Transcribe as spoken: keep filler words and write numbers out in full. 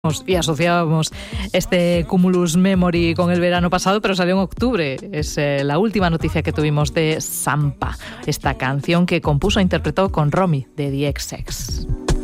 Y asociábamos este Cumulus Memory con el verano pasado, pero salió en octubre. Es eh, la última noticia que tuvimos de Sampa, esta canción que compuso e interpretó con Romy de The Ex Sex.